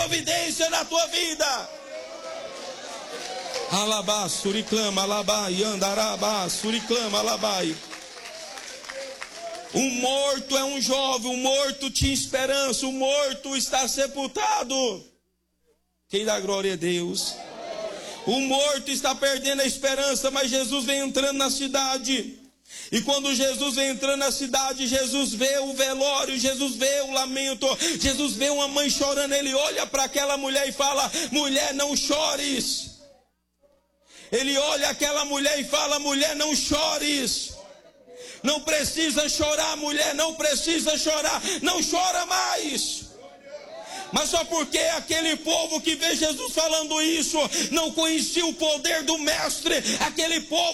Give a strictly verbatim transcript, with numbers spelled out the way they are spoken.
providência na tua vida. Alabá, suriclama, alabai, andarabá, suriclama, alabai. O morto é um jovem, o morto tinha esperança, o morto está sepultado. Quem dá glória a Deus? O morto está perdendo a esperança, mas Jesus vem entrando na cidade. E quando Jesus vem entrando na cidade, Jesus vê o velório, Jesus vê o lamento, Jesus vê uma mãe chorando. Ele olha para aquela mulher e fala: mulher, não chores. Ele olha aquela mulher e fala: mulher, não chores. Não precisa chorar, mulher, não precisa chorar. Não chora mais. Mas só porque aquele povo que vê Jesus falando isso não conhecia o poder do mestre, aquele povo